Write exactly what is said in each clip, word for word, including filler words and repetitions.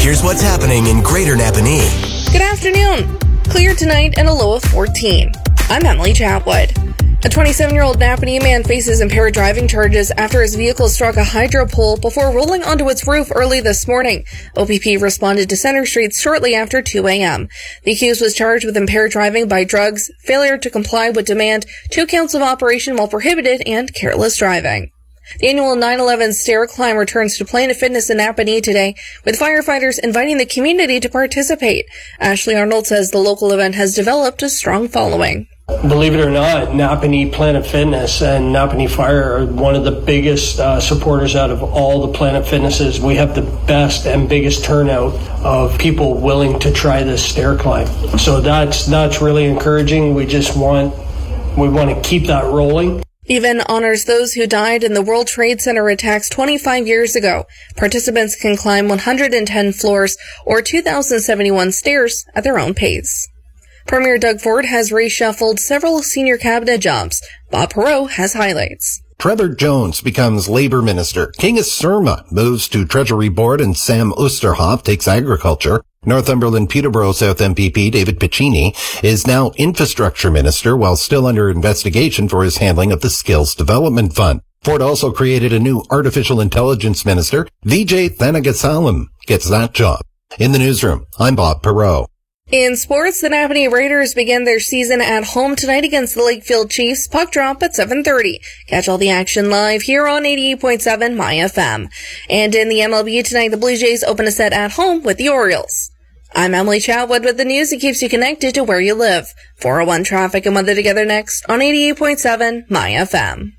Here's what's happening in Greater Napanee. Good afternoon. Clear tonight and a low of fourteen. I'm Emily Chatwood. A twenty-seven-year-old Napanee man faces impaired driving charges after his vehicle struck a hydro pole before rolling onto its roof early this morning. O P P responded to Center Street shortly after two a.m. The accused was charged with impaired driving by drugs, failure to comply with demand, two counts of operation while prohibited, and careless driving. The annual nine eleven stair climb returns to Planet Fitness in Napanee today, with firefighters inviting the community to participate. Ashley Arnold says the local event has developed a strong following. Believe it or not, Napanee Planet Fitness and Napanee Fire are one of the biggest uh, supporters out of all the Planet Fitnesses. We have the best and biggest turnout of people willing to try this stair climb. So that's that's really encouraging. We just want we want to keep that rolling. The event honors those who died in the World Trade Center attacks twenty-five years ago. Participants can climb one hundred ten floors or two thousand seventy-one stairs at their own pace. Premier Doug Ford has reshuffled several senior cabinet jobs. Bob Perot has highlights. Trevor Jones becomes Labour Minister. Kingus Surma moves to Treasury Board and Sam Oosterhoff takes Agriculture. Northumberland Peterborough South M P P David Piccini is now Infrastructure Minister while still under investigation for his handling of the Skills Development Fund. Ford also created a new Artificial Intelligence Minister. Vijay Thanagosalam gets that job. In the newsroom, I'm Bob Perot. In sports, the Napanee Raiders begin their season at home tonight against the Lakefield Chiefs. Puck drop at seven thirty. Catch all the action live here on eighty-eight point seven My F M. And in the M L B tonight, the Blue Jays open a set at home with the Orioles. I'm Emily Chatwood with the news that keeps you connected to where you live. four oh one traffic and weather together next on eighty-eight point seven My F M.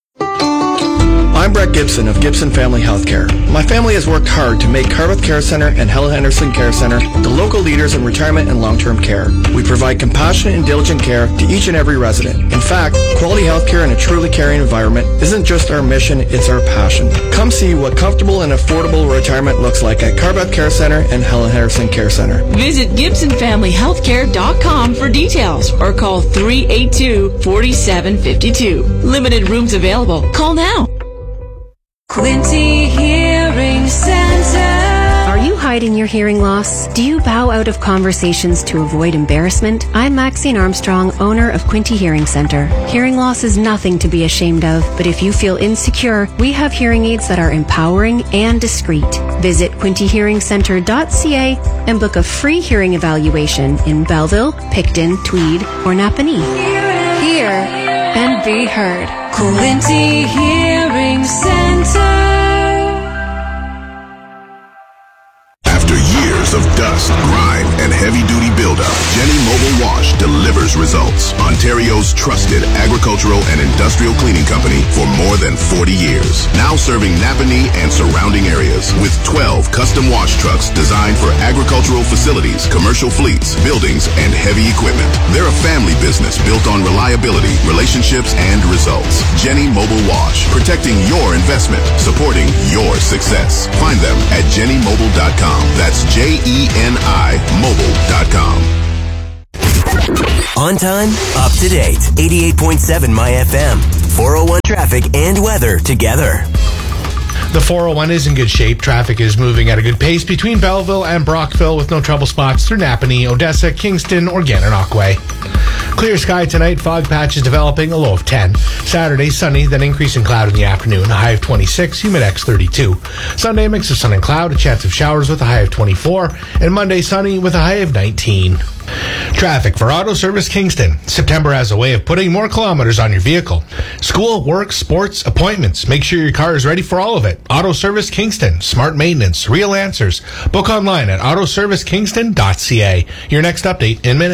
I'm Brett Gibson of Gibson Family Healthcare. My family has worked hard to make Cardiff Care Centre and Helen Henderson Care Centre the local leaders in retirement and long-term care. We provide compassionate and diligent care to each and every resident. In fact, quality healthcare in a truly caring environment isn't just our mission, it's our passion. Come see what comfortable and affordable retirement looks like at Cardiff Care Centre and Helen Henderson Care Centre. Visit Gibson Family Healthcare dot com for details or call three eight two, four seven five two. Limited rooms available. Call now. Quinty Hearing Center. Are you hiding your hearing loss? Do you bow out of conversations to avoid embarrassment? I'm Maxine Armstrong, owner of Quinty Hearing Center. Hearing loss is nothing to be ashamed of, but if you feel insecure, we have hearing aids that are empowering and discreet. Visit quinty hearing center dot c a and book a free hearing evaluation in Belleville, Picton, Tweed, or Napanee. Hear and be heard. Quinty Hearing Center. After years of dust, grime, and heavy-duty buildup, Jenny Mobile Wash delivers results. Ontario's trusted agricultural and industrial cleaning company for more than forty years. Now serving Napanee and surrounding areas with twelve custom wash trucks designed for agricultural facilities, commercial fleets, buildings, and heavy equipment. They're a family business built on reliability, relationships, and results. Jenny Mobile Wash, protecting your investment, supporting your success. Find them at jenny mobile dot com. That's J E N I mobile dot com. On time, up to date. eighty-eight point seven My F M. four oh one traffic and weather together. The four oh one is in good shape. Traffic is moving at a good pace between Belleville and Brockville with no trouble spots through Napanee, Odessa, Kingston, or Gananoque Way. Clear sky tonight, fog patches developing, a low of ten. Saturday, sunny, then increasing cloud in the afternoon, a high of twenty-six, humidex thirty-two. Sunday, mix of sun and cloud, a chance of showers with a high of twenty-four. And Monday, sunny with a high of nineteen. Traffic for Auto Service Kingston. September has a way of putting more kilometers on your vehicle. School, work, sports, appointments. Make sure your car is ready for all of it. Auto Service Kingston. Smart maintenance. Real answers. Book online at auto service kingston dot c a. Your next update in minutes.